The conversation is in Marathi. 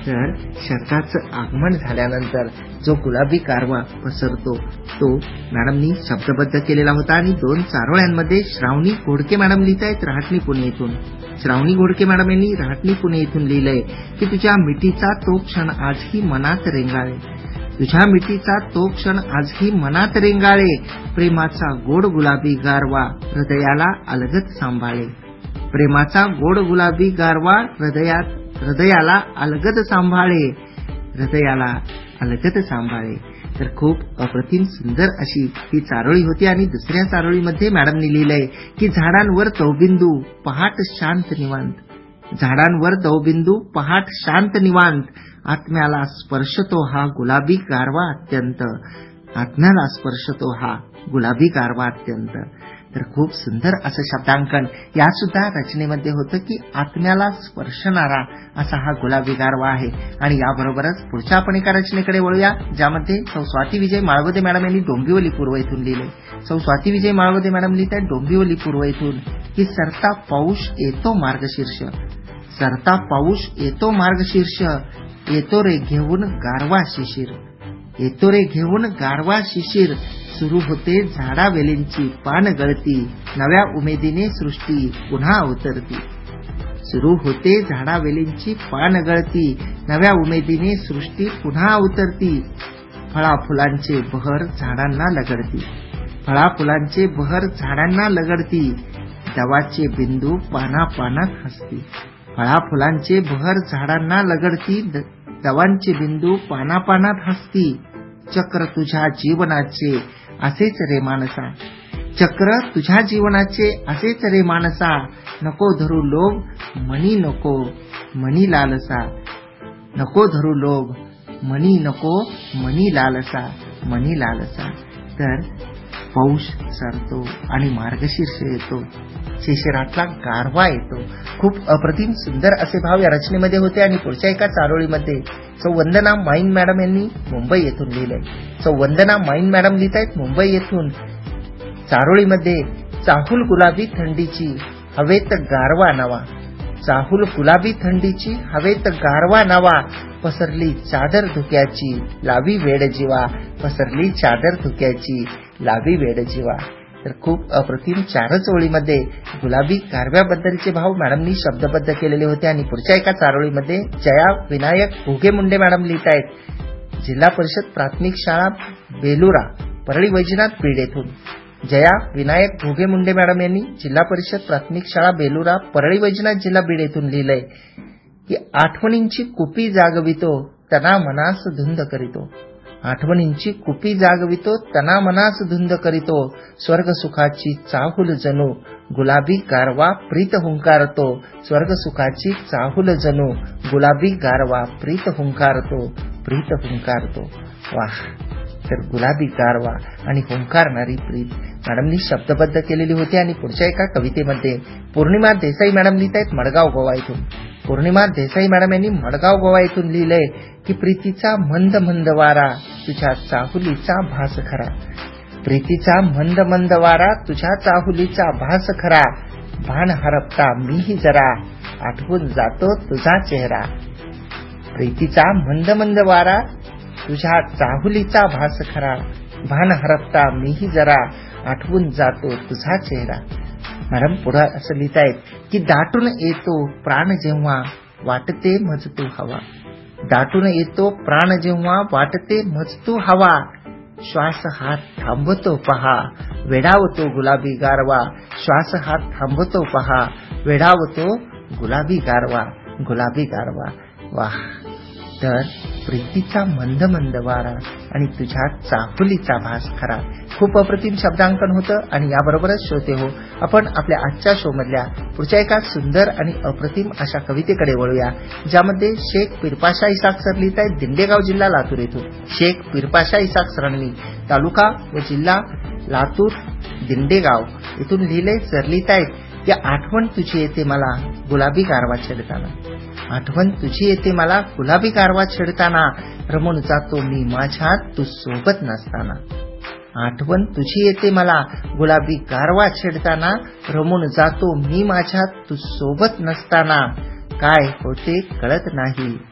तर शरदाचं आगमन झाल्यानंतर जो गुलाबी गारवा पसरतो तो मॅडमनी शब्दबद्ध केलेला होता. आणि 2 चारोळ्यांमध्ये श्रावणी घोडके मॅडम लिहित आहेत रहाटणी पुणे येथून. श्रावणी घोडके मॅडम यांनी रहाटणी पुणे येथून लिहिलंय की तुझ्या मिठीचा तो क्षण आजही मनात रेंगाळे. तुझ्या मिठीचा तो क्षण आजही मनात रेंगाळे. प्रेमाचा गोड गुलाबी गारवा हृदयाला अलगद सांभाळे. प्रेमाचा गोड गुलाबी गारवा हृदयाला अलगद सांभाळे. हृदयाला अलगद सांभाळे. तर खूप अप्रतिम सुंदर अशी ही चारोळी होती. आणि दुसऱ्या चारोळीमध्ये मॅडमनी लिहिलंय की झाडांवर दवबिंदू पहाट शांत निवांत. झाडांवर दवबिंदू पहाट शांत निवांत. आत्म्याला स्पर्शतो हा गुलाबी गारवा अत्यंत. आत्म्याला स्पर्शतो हा गुलाबी गारवा अत्यंत. तर खूप सुंदर असं शब्दांकन या सुद्धा रचनेमध्ये होतं की आत्म्याला स्पर्शणारा असा हा गुलाबी गारवा आहे. आणि याबरोबरच पुढच्या आपण एका रचनेकडे वळूया ज्यामध्ये सौ स्वाती विजय माळवदे मॅडम यांनी डोंबिवली पूर्व येथून लिहिले. सौ स्वाती विजय माळवदे मॅडम लिहित आहेत डोंबिवली पूर्व येथून की सरता पाऊस येतो मार्गशीर्ष. सरता पाऊस येतो मार्गशीर्ष. येतो रे घेऊन गारवा शिशिर. येतो रे घेऊन गारवा शिशिर. सुरू होते झाडावेलींची पान गळती. नव्या उमेदीने सृष्टी पुन्हा अवतरती. सुरू होते झाडावेलींची पान गळती. नव्या उमेदीने सृष्टी पुन्हा अवतरती. फळाफुलांचे बहर झाडांना लगडती. फळाफुलांचे बहर झाडांना लगडती. दवाचे बिंदू पाना पानात हसती. फळाफुलांचे बहर झाडांना लगडती. दवांचे बिंदू पाना पानात हसती. चक्र तुझ्या जीवनाचे असेच रे मानसा. चक्र तुझ्या जीवनाचे असेच रे मानसा. नको धरू लोभ मनी नको मनी लालसा. नको धरू लोभ मनी नको मनी लालसा. मनी लालसा. तर पाऊस सरतो आणि मार्गशीर्ष येतो. शिशिरातला गारवा येतो. खूप अप्रतिम सुंदर असे भाव या रचनेमध्ये होते. आणि पुढच्या एका चारोळीमध्ये सौ वंदना माईन मॅडम यांनी मुंबई येथून लिहिलंय. सौ वंदना माईन मॅडम लिहित आहेत मुंबई येथून. चारोळीमध्ये चाहूल गुलाबी थंडीची हवेत गारवा नवा. चाहूल गुलाबी थंडीची हवेत गारवा नवा. पसरली चादर धुक्याची लावी वेड जीवा. पसरली चादर धुक्याची लावी वेड जीवा. तर खूप अप्रतिम 4च ओळीमध्ये गुलाबी गारव्याबद्दलचे भाव मॅडमनी शब्दबद्ध केलेले होते. आणि पुढच्या एका चारोळीमध्ये जया विनायक घोगे मुंडे मॅडम लिहित आहेत जिल्हा परिषद प्राथमिक शाळा बेलुरा परळी वैजनाथ बीड येथून. जया विनायक घोगे मुंडे मॅडम यांनी जिल्हा परिषद प्राथमिक शाळा बेलुरा परळी वैजनाथ जिल्हा बीड येथून लिहिलंय की आठवणींची कुपी जागवितो तना मनास धुंद करीतो. आठवणींची कुपी जागवितो तना मनास धुंद करीतो. स्वर्ग सुखाची चाहूल जणू गुलाबी गारवा प्रीत हुंकारतो. स्वर्ग सुखाची चाहूल जणू गुलाबी गारवा प्रीत हुंकारतो. प्रीत हुंकारतो. वाह. तर गुलाबी गारवा आणि हुंकारणारी प्रीत मॅडमनी शब्दबद्ध केलेली होती. आणि पुढच्या एका कवितेमध्ये पौर्णिमा देसाई मॅडम लिहित आहेत मडगाव गोवा येथून. पौर्णिमा देसाई मॅडम यांनी मडगाव गोवा येथून लिहिलंय की प्रीतीचा मंद मंद वारा तुझ्या चाहुलीचा भास खरा. प्रीतीचा मंद मंद वारा तुझ्या चाहुलीचा भास खरा. भान हरपता मीही जरा आठवून जातो तुझा चेहरा. प्रीतीचा मंद मंद वारा तुझ्या चाहुलीचा भास खरा. भान हरपता मीही जरा आठवून जातो तुझा चेहरा. मॅडम पुढे असं लिहित आहेत की दाटून येतो प्राण जेव्हा वाटते मजतू हवा. दाटून येतो प्राण जेव्हा वाटते मजतू हवा. श्वास हात थांबतो पहा वेडावतो गुलाबी गारवा. श्वास हात थांबतो पहा वेडावतो गुलाबी गारवा. गुलाबी गारवा. वाह. तर प्रीतीचा मंद मंद वारा आणि तुझ्या चाहुलीचा भास खरा. खूप अप्रतिम शब्दांकन होतं. आणि याबरोबरच श्रोते हो आपण आपल्या आजच्या शो मधल्या पुढच्या एका सुंदर आणि अप्रतिम अशा कवितेकडे वळूया ज्यामध्ये शेख पिरपाशा इसाक सर लिहित आहेत दिंडेगाव जिल्हा लातूर येथून. शेख पिरपाशा इसाक सरांनी तालुका व जिल्हा लातूर दिंडेगाव येथून लिहिले. सर लिहित आहेत की आठवण तुझी येते मला गुलाबी गारवा छेडताना. आठवण तुझी येते मला गुलाबी गारवा छेडताना. रमून जातो मी माझ्यात तू सोबत नसताना. आठवण तुझी येते मला गुलाबी गारवा छेडताना. रमून जातो मी माझ्यात तू सोबत नसताना. काय होते कळत नाही